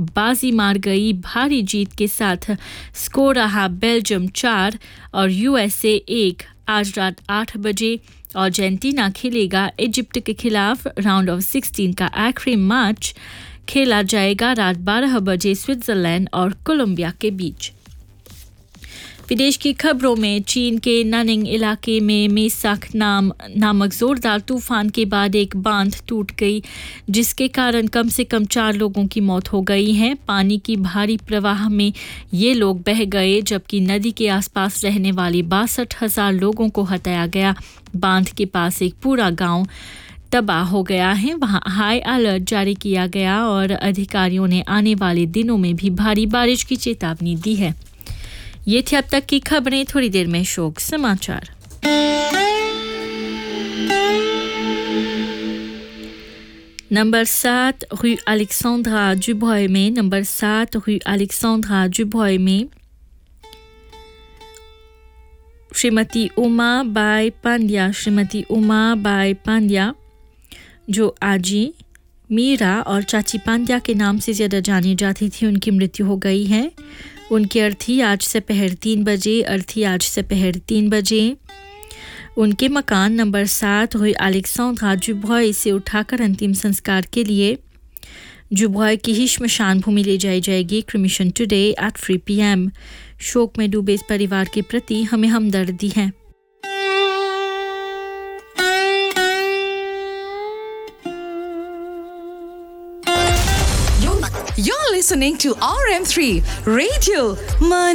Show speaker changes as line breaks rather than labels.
बाजी मार गई। भारी जीत के साथ स्कोर रहा बेल्जियम 4 और यूएसए 1। आज रात 8 बजे अर्जेंटीना खेलेगा इजिप्ट के खिलाफ। राउंड ऑफ 16 का आखिरी मैच खेला जाएगा रात 12 बजे स्विट्जरलैंड और कोलंबिया के बीच। विदेश की खबरों में चीन के ननिंग इलाके में मेसाक नामक जोरदार तूफान के बाद एक बांध टूट गई, जिसके कारण कम से कम 4 लोगों की मौत हो गई है। पानी की भारी प्रवाह में ये लोग बह गए, जबकि नदी के आसपास रहने वाले 62,000 लोगों को हटाया गया। बांध के पास एक पूरा गांव तबाह हो गया है। वहां हाई अलर्ट जारी किया गया और अधिकारियों ने आने वाले दिनों में भी भारी बारिश की चेतावनी दी है। ये थी अब तक की खबरें। थोड़ी देर में शोक समाचार। नंबर 7 rue Alexandra Dubreuil में नंबर 7 rue Alexandra Dubreuil में श्रीमती उमा बाई पांड्या जो आजी मीरा और चाची पांड्या के नाम से ज़्यादा जानी जाती थी, उनकी मृत्यु हो गई है। उनकी अर्थी आज दोपहर 3 बजे उनके मकान नंबर 7 rue Alexandra Dubreuil से उठाकर अंतिम संस्कार के लिए जुब्रॉय की ही श्मशान भूमि ले जाई जाएगी। Cremation today at 3 PM। शोक में डूबे इस परिवार के प्रति हमें हमदर्दी है।
You're listening to RM3 Radio Man